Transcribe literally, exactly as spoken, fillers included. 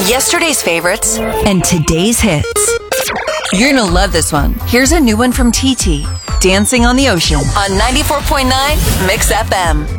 Yesterday's favorites and today's hits. You're gonna love this one. Here's a new one from T T, Dancing on the Ocean on ninety-four point nine Mix F M.